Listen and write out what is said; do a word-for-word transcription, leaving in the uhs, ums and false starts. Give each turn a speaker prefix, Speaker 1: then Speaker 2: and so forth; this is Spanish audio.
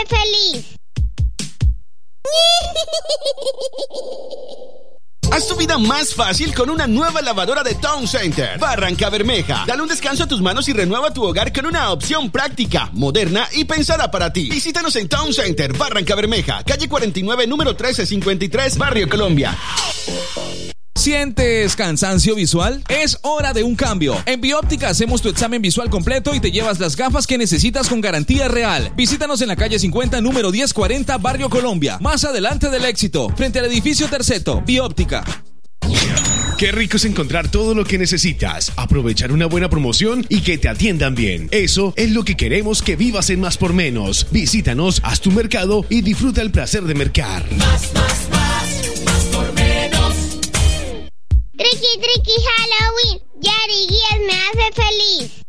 Speaker 1: feliz.
Speaker 2: Haz tu vida más fácil con una nueva lavadora de Town Center. Barranca Bermeja. Dale un descanso a tus manos y renueva tu hogar con una opción práctica, moderna y pensada para ti. Visítanos en Town Center, Barranca Bermeja, calle cuarenta y nueve, número trece cincuenta y tres, Barrio Colombia.
Speaker 3: ¿Sientes cansancio visual? Es hora de un cambio. En Bióptica hacemos tu examen visual completo y te llevas las gafas que necesitas con garantía real. Visítanos en la calle cincuenta, número diez cuarenta, Barrio Colombia. Más adelante del Éxito, frente al edificio Terceto. Bióptica.
Speaker 4: Qué rico es encontrar todo lo que necesitas, aprovechar una buena promoción y que te atiendan bien. Eso es lo que queremos que vivas en Más por Menos. Visítanos, haz tu mercado y disfruta el placer de mercar.
Speaker 5: Más, más, más, más por menos.
Speaker 1: Triqui, triqui, Halloween. Yari Guías me hace feliz.